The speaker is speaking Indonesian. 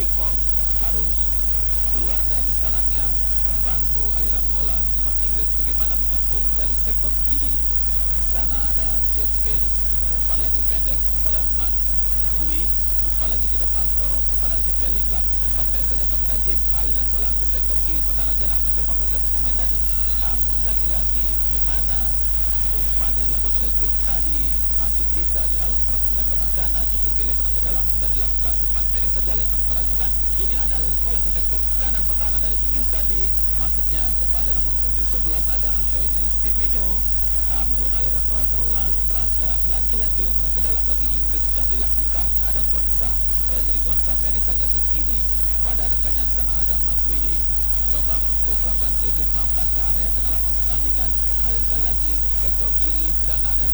Pickford harus keluar dari sarangnya, membantu aliran bola timnas Inggris bagaimana mengepung dari sektor kiri. Sana ada Jet Spence, umpan lagi pendek kepada Mark Gui, umpan lagi ke depan, dorong kepada Jude Bellingham, umpan pendek saja kepada James, aliran bola ke sektor kiri, pertahanan gana mencoba mencari pemain tadi, namun lagi-lagi bagaimana umpan yang dilakukan oleh James tadi masih bisa dihalau para pemain pertahanan gana, justru dilempar ke dalam, sudah dilakukan umpan pendek saja lempar kepada Jordan. Kini ada aliran bola ke sektor kanan pertahanan dari Inggris tadi, masuknya kepada nomor punggung 11 ada Antoine Semenyo. Namun aliran bola terlalu keras dan lagi-lagi lempar ke dalam bagi Inggris sudah dilakukan. Ada Konsa, Edri Konsa pendek saja ke kiri. Pada rekannya di sana ada Makui. Coba untuk lakukan dribbling pelan-pelan ke area tengah lapangan pertandingan. Alirkan lagi sektor kiri dan ada